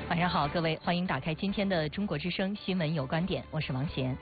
晚上好，各位，欢迎打开今天的中国之声新闻有观点，我是王贤。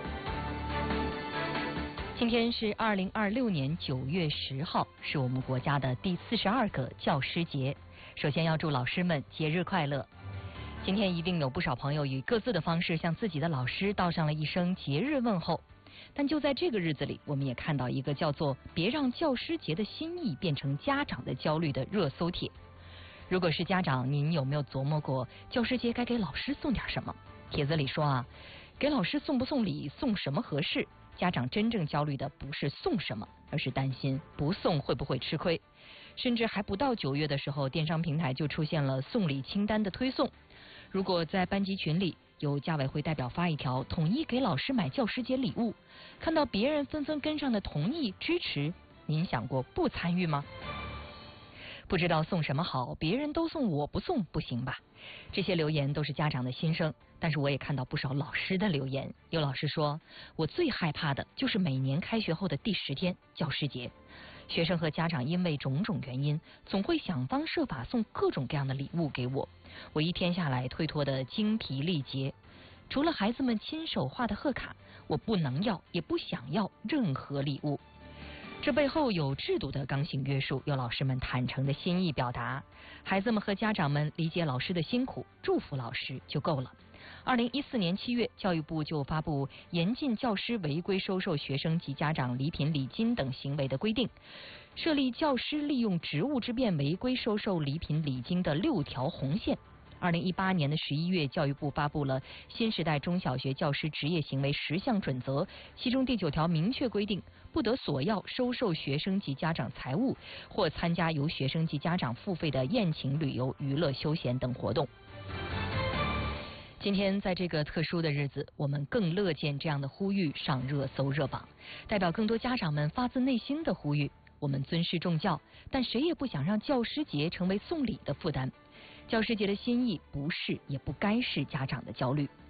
今天是2026年9月10号，是我们国家的第42个教师节。首先要祝老师们节日快乐。今天一定有不少朋友以各自的方式向自己的老师道上了一声节日问候。但就在这个日子里，我们也看到一个叫做“别让教师节的心意变成家长的焦虑”的热搜帖。如果是家长，您有没有琢磨过教师节该给老师送点什么？帖子里说啊，给老师送不送礼，送什么合适？家长真正焦虑的不是送什么，而是担心不送会不会吃亏。甚至还不到9月的时候，电商平台就出现了送礼清单的推送。如果在班级群里有家委会代表发一条统一给老师买教师节礼物，看到别人纷纷跟上的同意支持，您想过不参与吗？不知道送什么好，别人都送我不送不行吧？这些留言都是家长的心声，但是我也看到不少老师的留言。有老师说，我最害怕的就是每年开学后的第10天教师节，学生和家长因为种种原因，总会想方设法送各种各样的礼物给我，我一天下来推脱的精疲力竭。除了孩子们亲手画的贺卡，我不能要也不想要任何礼物。这背后有制度的刚性约束，有老师们坦诚的心意表达，孩子们和家长们理解老师的辛苦，祝福老师就够了。2014年7月，教育部就发布严禁教师违规收受学生及家长礼品礼金等行为的规定，设立教师利用职务之便违规收受礼品礼金的6条红线。2018年的11月，教育部发布了新时代中小学教师职业行为10项准则，其中第9条明确规定，不得索要、收受学生及家长财物，或参加由学生及家长付费的宴请、旅游、娱乐、休闲等活动。今天在这个特殊的日子，我们更乐见这样的呼吁上热搜热榜，代表更多家长们发自内心的呼吁。我们尊师重教，但谁也不想让教师节成为送礼的负担。教师节的心意不是也不该是家长的焦虑。